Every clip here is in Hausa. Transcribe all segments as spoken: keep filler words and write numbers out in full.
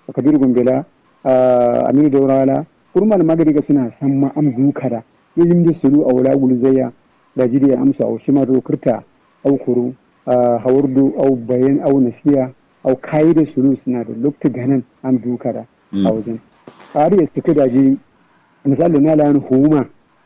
Kabir Gumbela Aminu Daurala kurman magani ga suna san ma am dukara yin da sulu a wala gulzaya da jiri amsa au shima do kirta au kuru hawardu au bayan au nasiya au kai da sulu suna da lokta ganan am dukara a wajen ariya suka daji misali na lan huma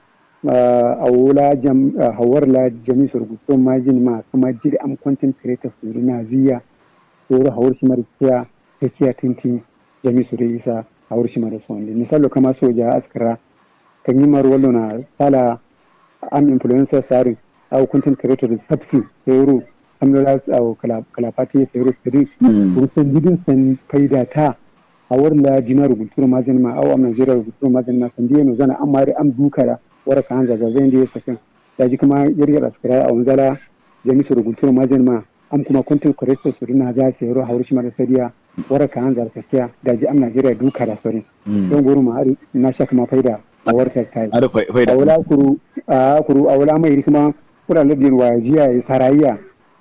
a wala jam hawar la jami surguto majin ma kuma jiri am content creator suru na ziya suru hawar shi markiya takiya tinti jami suru isa hawar shi mara sonde misali kama soja askara kan yi marwalo na sala am influencer sari au content creator sabsi suru samla au kalafati suru siri rusan gidin san faida ta hawar la jina rubutu majin ma au am Najeriya rubutu majin ma san dieno zana amari am dukara wara kan zaga zai da sakin da ji kuma yargar askara a wanzala jami su rubutu majin ma am kuma content creator su na za su yaro hawar shi mara sadiya wara kan zar sakiya da ji am Najeriya duka da sori don guru ma hari na shaka ma faida a warkar kai a wala kuru a kuru a wala mai kuma kura ladin wajiya ya sarayya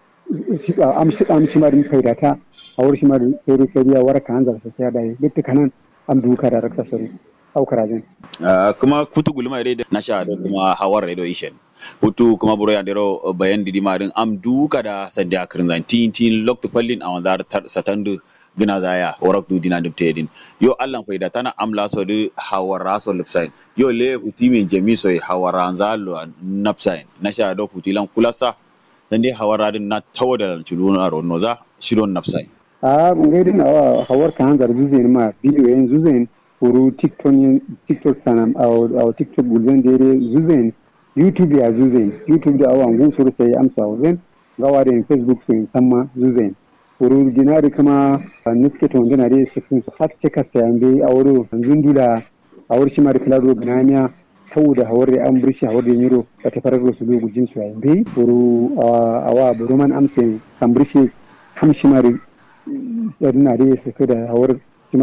am shi am shi mara faida ta hawar shi mara sadiya wara kan zar sakiya da duk kanan am duka da raksa sori aukarajin uh, kuma kutu gulma dai na sha da kuma hawar radio ishen kutu kuma buro ya dero bayan didi marin am duka da sanda akrin zan tin tin lokto pallin awan dar satandu gina zaya warak du dina dubte din yo allan faida tana amla so de hawar raso lipsain yo le utimin jami so hawar zalo napsain na sha do kutilan kulasa sande hawar din na tawada chuluna ronno za shiron napsain a ngai na hawar kan zar zuzen ma bidiyo yanzu zuzen kuru tiktok tiktok sanam au au tiktok gulben dere zuzen youtube ya zuzen youtube da awan gun suru sai amsa zuzen gawa da facebook sun samma zuzen kuru dinari kuma niske to ngana re sifin fat cheka sai ambe awro zundula awr shi mar klado gnamiya tawda hawre am brishi hawre nyiro ta farar su lugu jin su ambe kuru awa buruman amse sambrishi kam shi mar yadna re sai da hawr kuma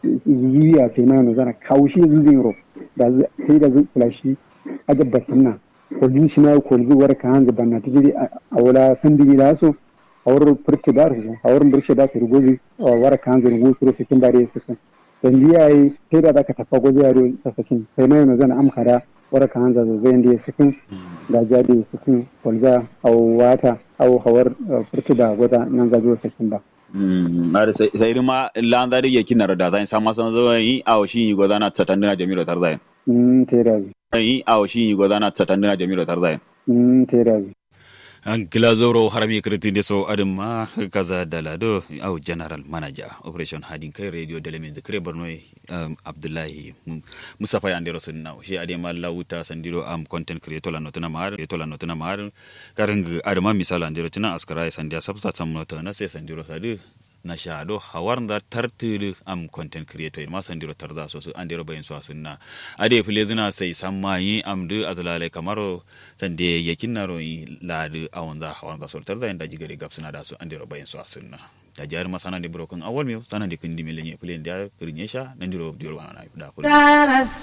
zuya sai ma na zana kawo shi zuzin ro da sai da zai kula shi a gabbar sunna kullun shi na kullu war ka hanzu banna ta jiri a wala sandigi da so a wurin furta da su a wurin birshe da su rugozi war ka hanzu rugo su cikin bare su kan dan yayi sai da zaka tafa gobe yaro ta sakin sai ma na zana amkara war ka hanzu zai inda cikin da jadi cikin kulga au wata au hawar furta da goda nan za zo sakin ba Mm, are sai sai ma landari yake na rada zan sama san zo yi awo shi yi godana tatandina Jamilu Tarzai. Mm tera. Yi awo shi yi godana tatandina Jamilu Tarzai. Mm tera. An kila zoro harami kritin deso adam ma kaza dalado au general manager operation hadin kai radio delemin zikre Borno um, Abdullahi Mustafa Yandero sunna shi ade ma lauta sandiro am content creator la notuna mar creator la notuna mar karing adama misala andero tina askara sandia sabta samnota na sai sandiro sadu na shado hawar da tartilu am content creator ma sandiro tarda so su andero bayin so sunna ade fule zina sai sammayi amdu azlale kamaro sande yakin naro ladu awon za hawar da so tarda inda jigare gapsuna da su andero bayin so sunna da jar masana de broken awol mi sanan de kindi melenye fule ndia krinyesha nandiro dior wana da